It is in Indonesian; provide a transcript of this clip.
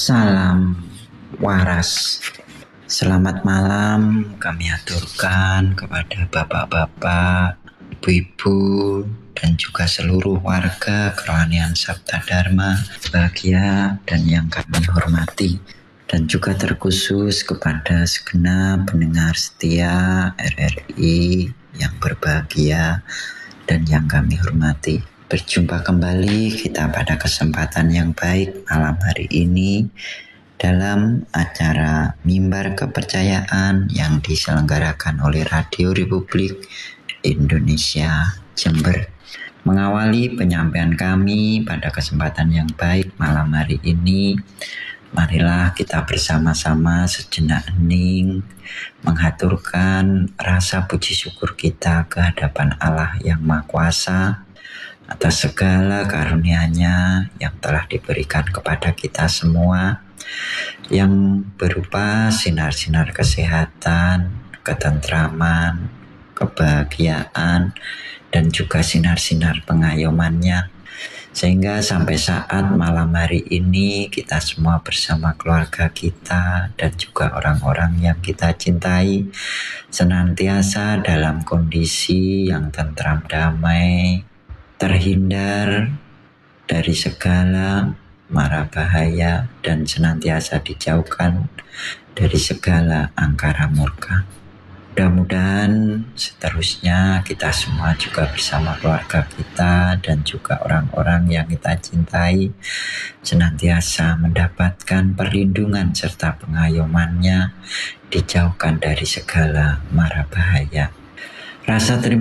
Salam waras. Selamat malam kami aturkan kepada bapak-bapak, ibu-ibu, dan juga seluruh warga kerohanian Sabta Dharma bahagia dan yang kami hormati. Dan juga terkhusus kepada segenap pendengar setia RRI yang berbahagia dan yang kami hormati. Berjumpa kembali kita pada kesempatan yang baik malam hari ini dalam acara Mimbar Kepercayaan yang diselenggarakan oleh Radio Republik Indonesia Jember. Mengawali penyampaian kami pada kesempatan yang baik malam hari ini, marilah kita bersama-sama sejenak hening menghaturkan rasa puji syukur kita ke hadapan Allah yang Maha Kuasa atas segala karunia-Nya yang telah diberikan kepada kita semua, yang berupa sinar-sinar kesehatan, ketentraman, kebahagiaan, dan juga sinar-sinar pengayoman-Nya. Sehingga sampai saat malam hari ini kita semua bersama keluarga kita dan juga orang-orang yang kita cintai senantiasa dalam kondisi yang tentram damai, terhindar dari segala mara bahaya dan senantiasa dijauhkan dari segala angkara murka. Mudah-mudahan seterusnya kita semua juga bersama keluarga kita dan juga orang-orang yang kita cintai senantiasa mendapatkan perlindungan serta pengayoman-Nya, dijauhkan dari segala mara bahaya. Rasa terima